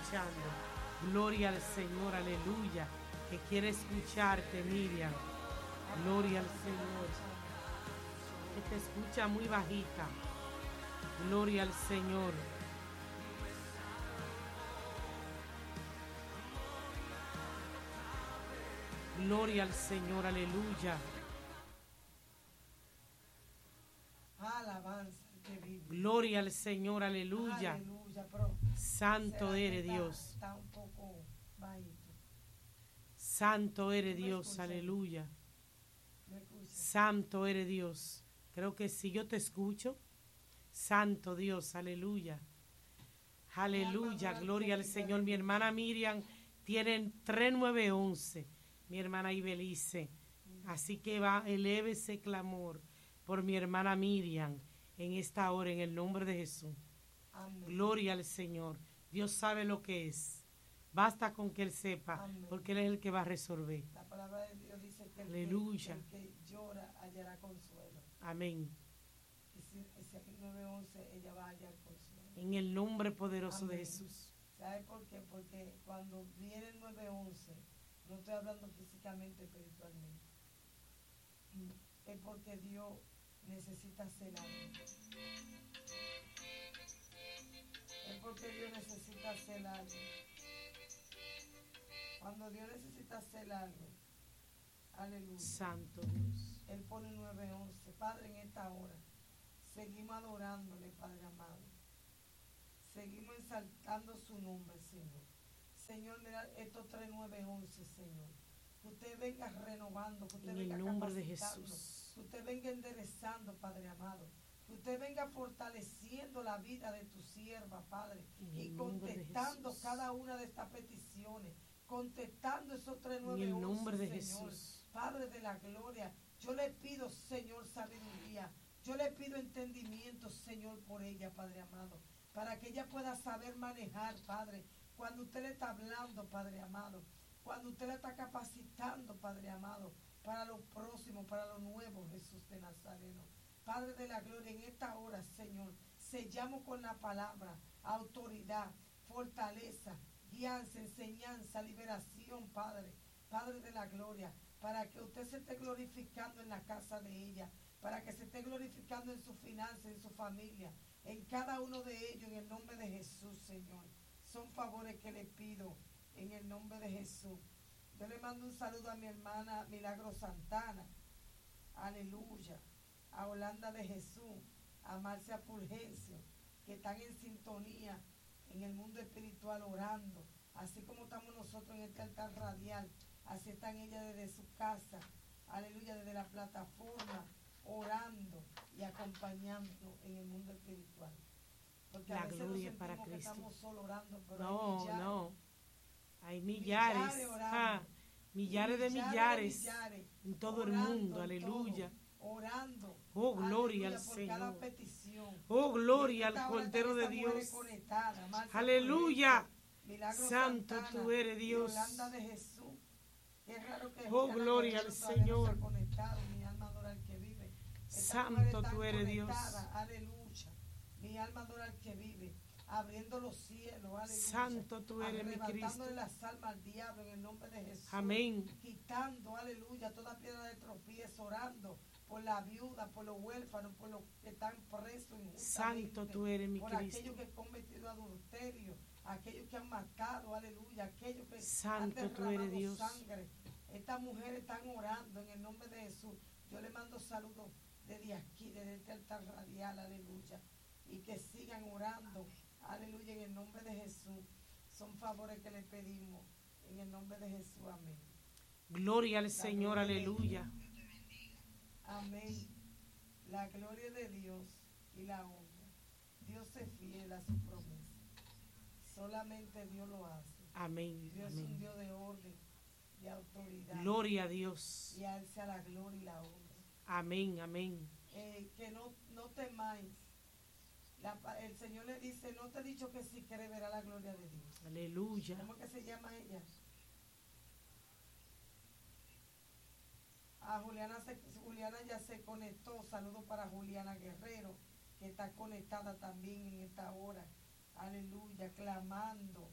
escuchando. Gloria al Señor, aleluya. Que quiere escucharte, Miriam. Gloria al Señor. Que te escucha muy bajita. Gloria al Señor. Gloria al Señor, aleluya. Alabanza que vive. Gloria al Señor, aleluya. Aleluya, pero Santo eres Dios. Está un poco bajito. Santo eres ¿Me Dios, escucha? aleluya. ¿Me escucha? Santo eres Dios. Creo que sí, yo te escucho. Santo Dios, aleluya. Aleluya, gloria al Señor. Mi hermana Miriam tiene 3911. Mi hermana Ibelice. Así que va, eleve ese clamor por mi hermana Miriam en esta hora, en el nombre de Jesús. Amén. Gloria al Señor. Dios sabe lo que es. Basta con que Él sepa, Amén. porque Él es el que va a resolver. La palabra de Dios dice que Aleluya. el que llora hallará consuelo. Amén. Y si aquí 9:11 ella va a hallar consuelo. En el nombre poderoso de Amén. Jesús. ¿Sabe por qué? Porque cuando viene el 9:11, no estoy hablando físicamente, espiritualmente. Es porque Dios necesita hacer algo. Es porque Dios necesita hacer algo. Cuando Dios necesita hacer algo, aleluya, Santo Dios. Él pone 9:11. Padre, en esta hora, seguimos adorándole, Padre amado. Seguimos exaltando su nombre, Señor. Señor, mira estos 39:11, Señor. Que usted venga renovando, que usted En venga el nombre de capacitando, Jesús. que usted venga enderezando, Padre amado. Que usted venga fortaleciendo la vida de tu sierva, Padre. En Y el nombre de contestando Jesús. cada una de estas peticiones. Contestando esos En 39:11, el nombre de Señor. Jesús. Padre de la gloria, yo le pido, Señor, sabiduría. Yo le pido entendimiento, Señor, por ella, Padre amado. Para que ella pueda saber manejar, Padre, cuando usted le está hablando, Padre amado. Cuando usted le está capacitando, Padre amado, para lo próximo, para lo nuevo, Jesús de Nazareno. Padre de la gloria, en esta hora, Señor, sellamos con la palabra autoridad, fortaleza, guianza, enseñanza, liberación, Padre. Padre de la gloria, para que usted se esté glorificando en la casa de ella, para que se esté glorificando en su finanza, en su familia, en cada uno de ellos, en el nombre de Jesús, Señor. Son favores que le pido en el nombre de Jesús. Yo le mando un saludo a mi hermana Milagro Santana, aleluya, a Holanda de Jesús, a Marcia Fulgencio, que están en sintonía en el mundo espiritual orando, así como estamos nosotros en este altar radial, así están ellas desde su casa, aleluya, desde la plataforma, orando y acompañando en el mundo espiritual. Porque La a veces nos gloria para sentimos que Cristo. estamos solo orando, pero No, hay millares, no. Hay millares. orando. Millares de millares en todo el orando mundo. en Aleluya. todo, orando. Oh, gloria Aleluya, al por cada Señor. petición. Oh, gloria Y en esta al hora Cordero de están estas mujeres Dios. conectadas, Marcia Aleluya. Fulgencio, Milagro Santo Santana, tú eres, Dios. Yolanda de Jesús. Qué raro que Oh, Juliana gloria Guerrero al todavía no se Señor. ha conectado. Mi alma adora al que vive. Estas Santo mujeres están tú eres, Dios. conectadas, aleluya. Mi alma adora al que vive, abriendo los cielos, aleluya. Santo tú eres, mi Cristo. Arrebatándole las almas al diablo en el nombre de Jesús. Amén. Quitando, aleluya, toda piedra de tropiezo, orando por la viuda, por los huérfanos, por los que están presos injustamente. Santo tú eres, mi por Cristo. aquellos que han cometido adulterio, aquellos que han matado, aleluya, aquellos que Santo han tú eres, derramado Dios. sangre. Estas mujeres están orando en el nombre de Jesús. Yo le mando saludos desde aquí, desde este altar radial, aleluya. Y que sigan orando, aleluya, en el nombre de Jesús. Son favores que le pedimos en el nombre de Jesús, amén. Gloria al Señor, gloria de aleluya. Amén. La gloria de Dios y la honra. Dios es fiel a su promesa. Solamente Dios lo hace. Amén. Dios es un Amén. Dios de orden, de autoridad. Gloria a Dios. Y a Él sea la gloria y la honra. Amén, amén. Que no temáis. El Señor le dice, no te he dicho que si quieres verá la gloria de Dios. Aleluya. ¿Cómo que se llama ella? Juliana ya se conectó. Saludos para Juliana Guerrero, que está conectada también en esta hora. Aleluya, clamando.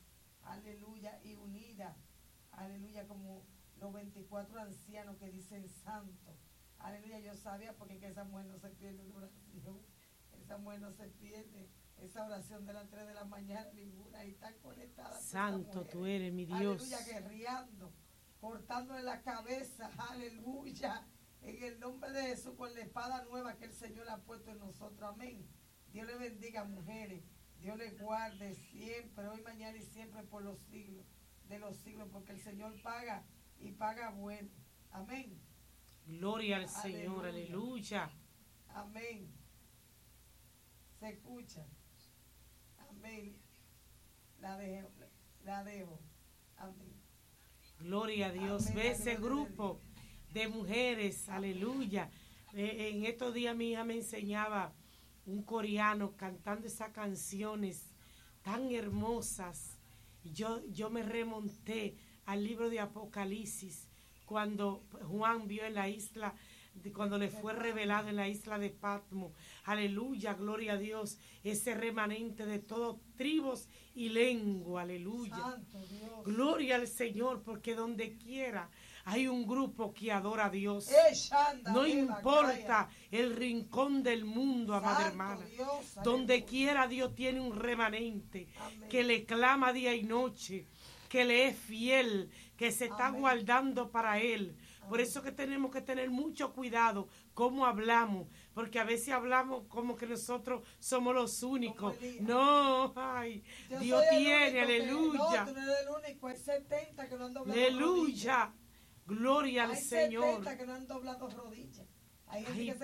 aleluya, y unida, aleluya, como los 24 ancianos que dicen santo, aleluya. Yo sabía porque que esa mujer no se pierde una oración, esa mujer no se pierde esa oración de las 3 de la mañana, ninguna, y está conectada. Santo tú eres, mi Dios. Aleluya, guerreando, cortándole la cabeza, aleluya, en el nombre de Jesús, con la espada nueva que el Señor ha puesto en nosotros, amén. Dios le bendiga, mujeres, Dios les guarde siempre, hoy, mañana y siempre, por los siglos de los siglos, porque el Señor paga y paga bueno, amén. Gloria al Señor, aleluya. Amén. Se escucha. Amén. La dejo. Amén. Gloria a Dios. Amén. Ve ese grupo de mujeres, aleluya. En estos días mi hija me enseñaba un coreano cantando esas canciones tan hermosas. Y yo me remonté al libro de Apocalipsis, cuando Juan vio en la isla, cuando le fue revelado en la isla de Patmos, aleluya, gloria a Dios, ese remanente de todas tribus y lengua, aleluya. Santo Dios. Gloria al Señor, porque donde quiera hay un grupo que adora a Dios. No importa el rincón del mundo, amada hermana. Donde quiera Dios tiene un remanente que le clama día y noche, que le es fiel, que se está guardando para Él. Por eso que tenemos que tener mucho cuidado cómo hablamos, porque a veces hablamos como que nosotros somos los únicos. No, ay, Dios tiene, aleluya. No, tú no eres el único, hay 70 que no han doblado aleluya, rodillas. Gloria al Señor. Hay 70 que no han doblado rodillas. Hay gente que